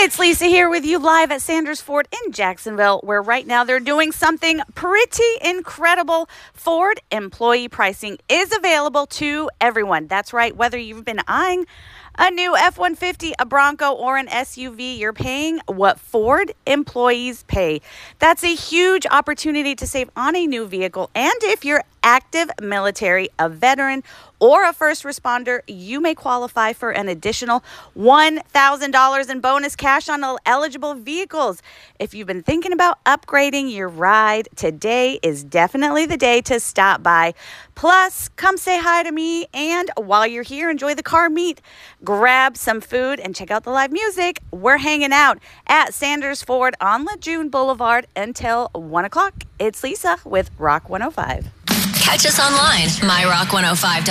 It's Lisa here with you live at Sanders Ford in Jacksonville, where right now they're doing something pretty incredible. Ford employee pricing is available to everyone. That's right, whether you've been eyeing a new F-150, a Bronco, or an SUV, you're paying what Ford employees pay. That's a huge opportunity to save on a new vehicle. And if you're active military, a veteran, or a first responder, you may qualify for an additional $1,000 in bonus cash on eligible vehicles. If you've been thinking about upgrading your ride, today is definitely the day to stop by. Plus, come say hi to me, and while you're here, enjoy the car meet. Grab some food and check out the live music. We're hanging out at Sanders Ford on Lejeune Boulevard until 1 o'clock. It's Lisa with Rock 105. Catch us online, myrock105.com.